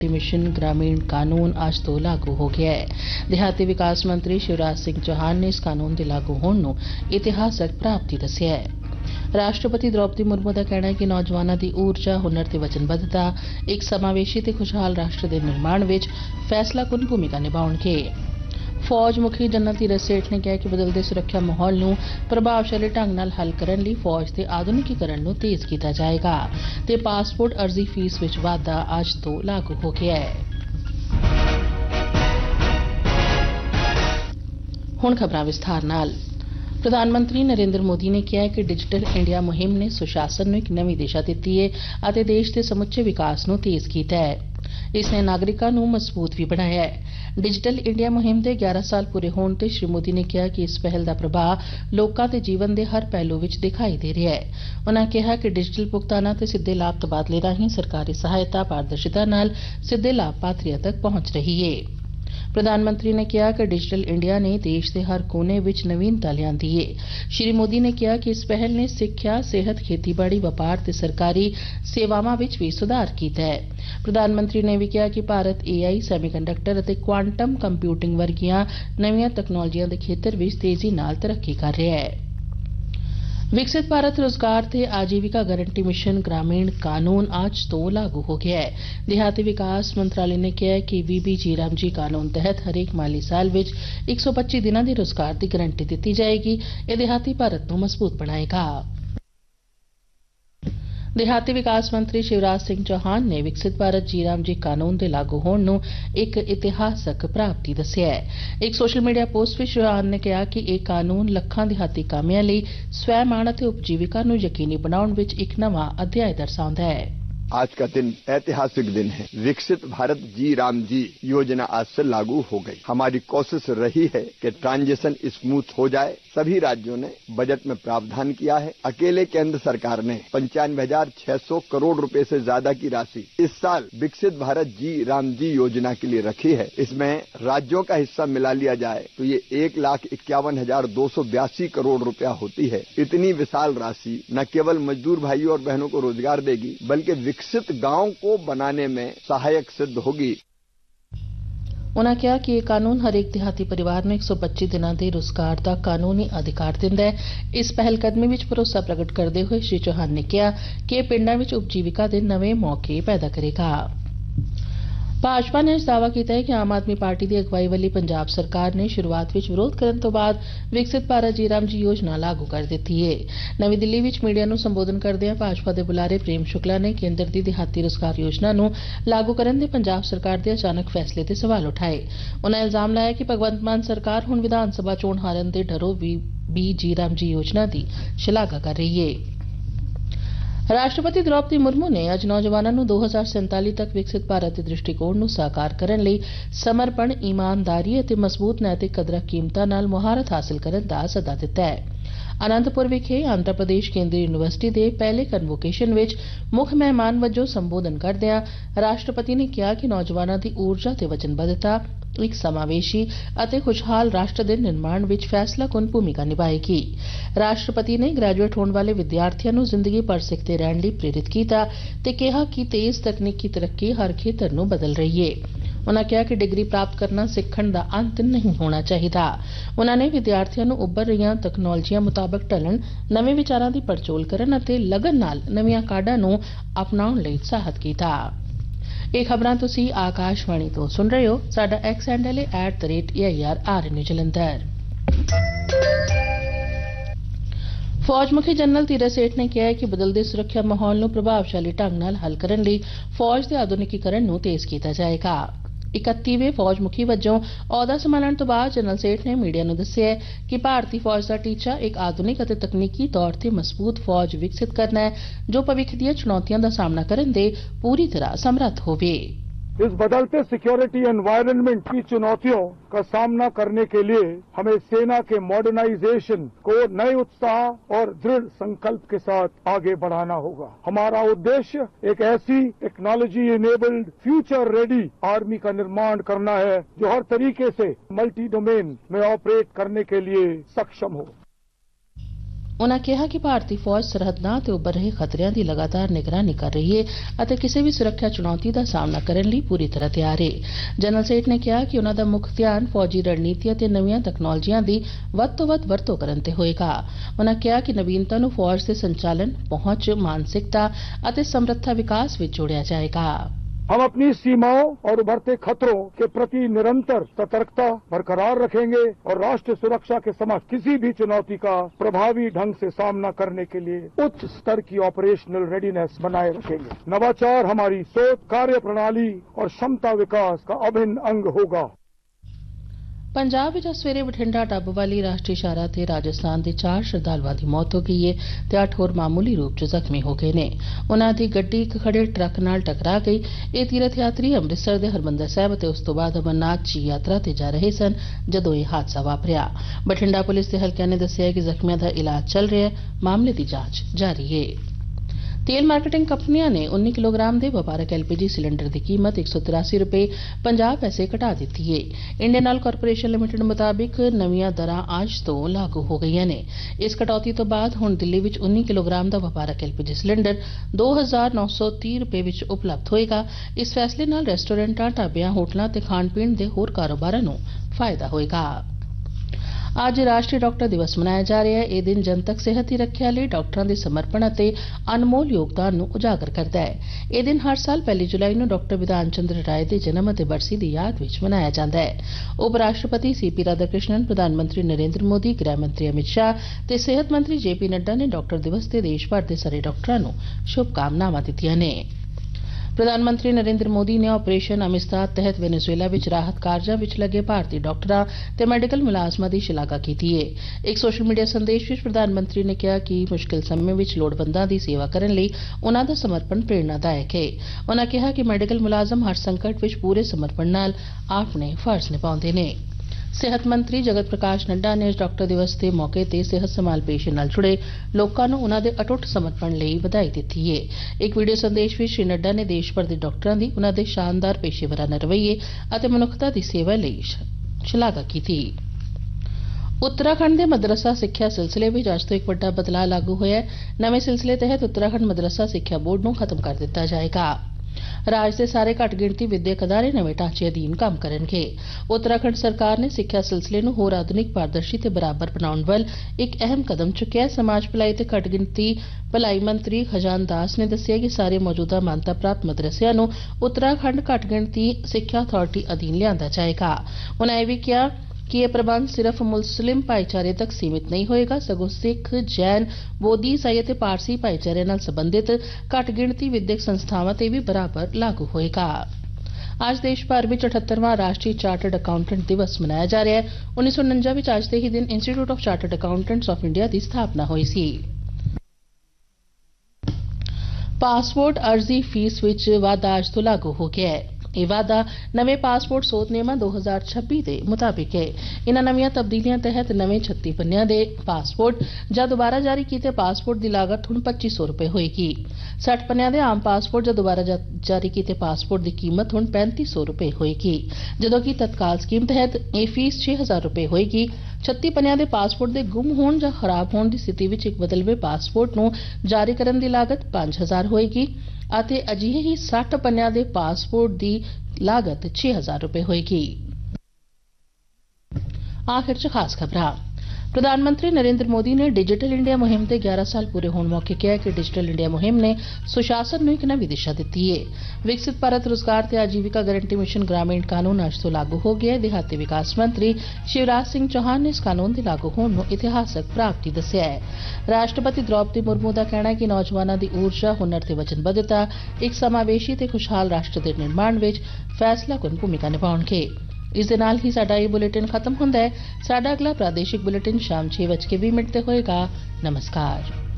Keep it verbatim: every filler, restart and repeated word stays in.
Mission ग्रामीण कानून आज तो लागू हो गया है। देहाती विकास मंत्री शिवराज सिंह चौहान ने इस कानून के लागू होने नूं इतिहासक प्राप्ति दस्सिया है। राष्ट्रपति द्रौपदी मुर्मू का कहना है कि नौजवानों की ऊर्जा, हुनर ते वचनबद्धता एक समावेशी ते खुशहाल राष्ट्र के निर्माण विच फैसलाकुन भूमिका निभाउणगे। फौज मुखी जनरल धीरज सेठ ने कहा कि बदलते सुरक्षा माहौल नूं प्रभावशाली ढंग नाल हल करन लई फौज के आधुनिकीकरण नूं तेज किया जाएगा ते पासपोर्ट अर्जी फीस विच वाधा अज तो लागू हो गया है। हुण खबरां विस्तार नाल। प्रधानमंत्री नरेंद्र मोदी ने कहा है कि डिजिटल इंडिया मुहिम ने सुशासन नूं एक नवीं दिशा दित्ती है अते देश के समुचे विकास नूं तेज कीता है। इसने नागरिकों नूं मजबूत भी बनाया है। डिजिटल इंडिया मुहिम के ग्यारह साल पूरे होने ते श्री मोदी ने कहा कि इस पहल का प्रभाव लोगों के जीवन के हर पहलू विच दिखाई दे रहा है। उन्होंने कहा कि डिजिटल भुगतानां ते सीधे लाभ तबादले राहीं सरकारी सहायता पारदर्शिता नाल सीधे लाभपात्रियों तक पहुंच रही है। प्रधानमंत्री ने कहा कि डिजिटल इंडिया ने देश के हर कोने विच नवीनता लियांदी है। श्री मोदी ने कहा कि इस पहल ने सिक्ख्या, सेहत, खेतीबाड़ी, व्यापार ते सरकारी सेवावां विच भी सुधार कीता है। प्रधानमंत्री ने भी कहा कि भारत ए आई, सैमीकंडक्टर अते क्वांटम कंप्यूटिंग वर्गियां नवीं तकनोलॉजियां के खेतर विच तेजी नाल तरक्की कर रहा है। विकसित भारत रोजगार ते आजीविका गारंटी मिशन ग्रामीण कानून आज तो लागू हो गया है। देहाती विकास मंत्रालय ने कहा है कि वीबी जीरामजी कानून तहत हरेक माली साल विच एक सौ पच्ची दिनों की रोजगार की गारंटी दी जाएगी। यह देहाती भारत को मजबूत बनाएगा। देहाती विकास मंत्री शिवराज सिंह चौहान ने विकसित भारत जीरामजी कानून के लागू होने नूं एक इतिहासक प्राप्ति दस्सिया है। एक सोशल मीडिया पोस्ट में चौहान ने कहा कि यह कानून लखां देहाती कामियां लई स्वैमाण अते उपजीविका नूं यकीनी बनाउण विच एक नवां अध्याय दर्शाउंदा है। आज का दिन ऐतिहासिक दिन है। विकसित भारत जी राम जी योजना आज से लागू हो गई। हमारी कोशिश रही है कि ट्रांजिशन स्मूथ हो जाए। सभी राज्यों ने बजट में प्रावधान किया है। अकेले केंद्र सरकार ने पंचानवे हजार छह सौ करोड़ रुपए से ज्यादा की राशि इस साल विकसित भारत जी राम जी योजना के लिए रखी है। इसमें राज्यों का हिस्सा मिला लिया जाए तो ये एक लाख इक्यावन हजार दो सौ बयासी करोड़ रुपया होती है। इतनी विशाल राशि न केवल मजदूर भाइयों और बहनों को रोजगार देगी बल्कि विकसित गांव को बनाने में सहायक सिद्ध होगी। उन्होंने कहा कि यह कानून हर एक देहाती परिवार में एक सौ पच्ची दिनों के रोजगार का कानूनी अधिकार दिंदा है। इस पहलकदमी विच भरोसा प्रगट करते हुए श्री चौहान ने कहा कि यह पिंडां विच उपजीविका के नवे मौके पैदा करेगा। भाजपा ने दावा किया है कि आम आदमी पार्टी की अगवाई वाली पंजाब सरकार ने शुरुआत विच विरोध करने तो बाद विकसित भारत जीराम जी योजना लागू कर दी है। नवी दिल्ली विच मीडिया नूं संबोधन करदे भाजपा के बुलारे प्रेम शुक्ला ने केंद्र की देहाती रोजगार योजना नूं लागू करने दे पंजाब सरकार के अचानक फैसले ते सवाल उठाए। उन्होंने इल्जाम लाया कि भगवंत मान सरकार हुण विधान सभा चोण हारन दे डरों भी जीराम जी योजना की शलाघा कर रही है। राष्ट्रपति द्रौपदी मुर्मू ने अज नौजवानों नूं दो हजार सैंताली तक विकसित भारत के दृष्टिकोण नूं साकार करने लई समर्पण, ईमानदारी अते मजबूत नैतिक कदरां कीमतां नाल मुहारत हासिल करने का सद्दा दिता है। आनंदपुर विखे आंध्र प्रदेश केंद्रीय यूनिवर्सिटी के पहले कन्वोकेशन विच मुख मेहमान वजों संबोधन करदिआं राष्ट्रपति ने कहा कि नौजवानों की ऊर्जा ते वचनबद्धता एक समावेशी अते खुशहाल राष्ट्र के निर्माण विच फैसलाकुन भूमिका निभाएगी। राष्ट्रपति ने ग्रेजुएट होने वाले विद्यार्थियों नूं जिंदगी भर सिखते रहने लई प्रेरित किया ते कहा कि तेज तकनीकी तरक्की हर खेतर नूं बदल रही है। उन्होंने कहा कि डिग्री प्राप्त करना सिखण का अंत नहीं होना चाहिए। उन्होंने विद्यार्थियों नूं उभर रही तकनोलॉजियां मुताबक ढलण, नवे विचारां की पड़चोल करन अते लगन नाल नवीआं काढां नूं अपनाउण लई उत्साहित किया। ਇਹ ਖਬਰਾਂ ਤੁਸੀਂ ਆਕਾਸ਼ਵਾਣੀ ਤੋਂ ਸੁਣ ਰਹੇ ਹੋ। ਸਾਡਾ ਐਕਸ ਹੈਂਡਲ ਹੈ at the rate A I R R ਐਨ ਜਲੰਧਰ। फौज मुखी जनरल धीरज सेठ ने कहा है कि बदलते सुरक्षा माहौल नूं प्रभावशाली ढंग नाल हल करने लई फौज के आधुनिकीकरण नूं तेज किया जाएगा। इकतीवें फौज मुखी वजों अहुदा संभालण तो बाद जनरल सेठ ने मीडिया नूं दस्सिआ कि भारतीय फौज का टीचा एक आधुनिक अते तकनीकी तौर ते मजबूत फौज विकसित करना है जो भविख दी चुनौतियों का सामना करने दे पूरी तरह समर्थ होवे। इस बदलते सिक्योरिटी एनवायरनमेंट की चुनौतियों का सामना करने के लिए हमें सेना के मॉडर्नाइजेशन को नए उत्साह और दृढ़ संकल्प के साथ आगे बढ़ाना होगा। हमारा उद्देश्य एक ऐसी technology enabled future ready army का निर्माण करना है जो हर तरीके से मल्टी डोमेन में ऑपरेट करने के लिए सक्षम हो। ਉਨ੍ਹਾਂ ਕਿਹਾ ਕਿ ਭਾਰਤੀ ਫੌਜ ਸਰਹੱਦਾਂ ਤੇ ਉੱਭਰ ਰਹੇ ਖਤਰਿਆਂ ਦੀ ਲਗਾਤਾਰ ਨਿਗਰਾਨੀ ਕਰ ਰਹੀ ਹੈ ਅਤੇ ਕਿਸੇ ਵੀ ਸੁਰੱਖਿਆ ਚੁਣੌਤੀ ਦਾ ਸਾਹਮਣਾ ਕਰਨ ਲਈ ਪੂਰੀ ਤਰ੍ਹਾਂ ਤਿਆਰ ਹੈ। ਜਨਰਲ ਸੇਠ ਨੇ ਕਿਹਾ ਕਿ ਉਨ੍ਹਾਂ ਦਾ ਮੁੱਖ ਧਿਆਨ ਫੌਜੀ ਰਣਨੀਤੀ ਅਤੇ ਨਵੀਆਂ ਤਕਨਾਲੋਜੀਆਂ ਦੀ ਵੱਧ ਤੋਂ ਵੱਧ ਵਰਤੋਂ ਕਰਨ ਤੇ ਹੋਏਗਾ। ਉਨ੍ਹਾਂ ਕਿਹਾ ਕਿ ਨਵੀਨਤਾ ਨੂੰ ਫੌਜ ਦੇ ਸੰਚਾलन, पहुंच, मानसिकता और समर्था विकास में जोड़ा जाएगा। हम अपनी सीमाओं और उभरते खतरों के प्रति निरंतर सतर्कता बरकरार रखेंगे और राष्ट्र सुरक्षा के समक्ष किसी भी चुनौती का प्रभावी ढंग से सामना करने के लिए उच्च स्तर की ऑपरेशनल रेडीनेस बनाए रखेंगे। नवाचार हमारी सोच, कार्य प्रणाली और क्षमता विकास का अभिन्न अंग होगा। पंजाब में सवेरे बठिंडा टब वाली राष्ट्रीय शाहरा ते राजस्थान के चार श्रद्धालुओं की मौत हो गई है ते अठ होर मामूली रूप च जख्मी हो गए ने। उन्हां दी गड्डी एक खड़े ट्रक नाल टकरा गई। ये तीर्थ यात्री अमृतसर के हरमंदर साहिब ते उस तो बाद अमरनाथ जी यात्रा ते जा रहे सन जदों यह हादसा वापरिया। बठिंडा पुलिस के हल्कियां ने दस्सिया कि जख्मियों का इलाज चल रहा है। मामले की जांच जारी है। तेल मार्केटिंग कंपनियां ने उन्नीस किलोग्राम के व्यापारक एलपीजी सिलेंडर की कीमत एक सौ तिरासी रुपए पंजाह पैसे घटा दी है। इंडियन ऑयल कारपोरेशन लिमिटेड मुताबिक नवीं दरां अज तो लागू हो गई ने। इस कटौती तो बाद हुण दिल्ली में उन्नीस किलोग्राम का व्यापारक एलपीजी सिलेंडर दो हजार नौ सौ तीह रुपए में उपलब्ध होएगा। इस फैसले नाल रेस्टोरेंटां, ढाबियां, होटलों ते खाण पीण के होर कारोबारां नूं फायदा होएगा। आज राष्ट्रीय डॉक्टर दिवस मनाया जा रहा है। यह दिन जनतक सेहत की रखिया लिए डॉक्टरों के समर्पण और अनमोल योगदान को उजागर करता है। यह दिन हर साल पहली जुलाई को डॉक्टर विधान चंद्र राय के जन्म और बरसी की याद में मनाया जाता है। उप राष्ट्रपति सी पी राधाकृष्णन, प्रधानमंत्री नरेंद्र मोदी, गृह मंत्री अमित शाह ते सेहत मंत्री जे पी नड्डा ने डॉक्टर दिवस से देश भर के सारे डॉक्टरों को शुभकामनावां दित्तियां ने। प्रधानमंत्री नरेंद्र मोदी ने ऑपरेशन अमिस्ताद तहत वेनेजुएला विच राहत कार्यां विच लगे भारतीय डॉक्टरां ते मैडिकल मुलाजमां दी शलाघा कीती है। एक सोशल मीडिया संदेश विच प्रधानमंत्री ने कहा कि मुश्किल समय विच लोड़वंदां दी सेवा करन लई उन्हां दा समर्पण प्रेरणादायक है। उन्हां कहा कि मैडिकल मुलाजम हर संकट विच पूरे समर्पण नाल अपने फर्ज निभाउंदे ने। सेहत मंत्री जगत प्रकाश नड्डा ने डॉक्टर दिवस के मौके पर सेहत संभाल पेशे नाल जुड़े लोगों को उन्होंने अटुट समर्पण लिए बधाई दी है। एक वीडियो संदेश में श्री नड्डा ने देश भर के डॉक्टरों की उन्होंने शानदार पेशेवराना रवैये और मनुखता की सेवा लिए शलाघा की। उत्तराखंड के मदरसा सिक्ख्या सिलसिले में अज तो एक बड़ा बदलाव लागू होया है। नवे सिलसिले तहत उत्तराखंड मदरसा सिक्ख्या बोर्ड को खत्म कर दिता जाएगा। राज के सारे घट गिणती विद्यक अदारे नवे ढांचे अधीन काम करनगे। उत्तराखंड सरकार ने सिक्ख्या सिलसिले नूं होर आधुनिक, पारदर्शी ते बराबर बनाउण वल एक अहम कदम चुक्या। समाज भलाई ते घट गिणती भलाई मंत्री खजान दास ने दस्सिया कि सारे मौजूदा मानता प्राप्त मदरसिਆਂ नूं उत्तराखंड घट गिणती सिक्ख्या अथॉरिटी अधीन लिआंदा जाएगा। उन्होंने यह भी कहा कि यह प्रबंध सिर्फ मुस्लिम भाईचारे तक सीमित नहीं होएगा, सगों सिख, जैन, बोधी, ईसाई और पारसी भाईचारे नाल संबंधित घट गिणती विद्यक संस्थावां ते भी बराबर लागू होएगा। आज देश भर में अठहत्तरवां राष्ट्रीय चार्टर्ड अकाउंटेंट दिवस मनाया जा रहा है। उन्नीस सौ उनंजा में आज के ही दिन institute of chartered accountants of India की स्थापना हुई सी। पासपोर्ट अर्जी फीस विच वाधा अज तो लागू हो गया है। यह वाधा नवे पासपोर्ट सोध नियमां दो हजार छब्बी के मुताबिक है। इन्हां नवीं तब्दीलियां तहत नवे छत्ती पन्नियां दे पासपोर्ट ਜਾਂ दोबारा जारी किए पासपोर्ट की लागत हुण पच्ची सौ रुपए होएगी। सठ पन्नियां दे आम पासपोर्ट ਜਾਂ दोबारा जा, जारी किए पासपोर्ट की कीमत हुण पैंती सौ रुपए होएगी, जदों कि तत्काल स्कीम तहत यह फीस छे हजार रुपए होएगी। छत्ती पन्नियां दे पासपोर्ट के गुम होण ਜਾਂ खराब होण की स्थिति विच एक बदलवे पासपोर्ट नूं जारी करन दी लागत पांच हजार होएगी ਅਤੇ ਅਜਿਹੇ ਹੀ साठ पन्नियां दे पासपोर्ट की लागत छे हजार रुपए होएगी। आखिर च खास खबरां। प्रधानमंत्री नरेंद्र मोदी ने डिजिटल इंडिया मुहिम के ग्यारह साल पूरे होने मौके कहा कि डिजिटल इंडिया मुहिम ने सुशासन नूं एक नवी दिशा दी है। विकसित भारत रोजगार ते आजीविका गारंटी मिशन ग्रामीण कानून अज तो लागू हो गया है। देहाती विकास मंत्री शिवराज सिंह चौहान ने इस कानून के लागू होने नूं इतिहासक प्राप्ति दस्सिया है। राष्ट्रपति द्रौपदी मुर्मू का कहना है कि नौजवानों की ऊर्जा, हुनर ते वचनबद्धता एक समावेशी ते खुशहाल राष्ट्र के निर्माण में फैसलाकुन भूमिका निभाउणगे। इस दे नाल ही साडा ये बुलेटिन खत्म हुंदा है। साडा अगला प्रादेशिक बुलेटिन शाम छे बज के बीस मिनट ते होएगा। नमस्कार।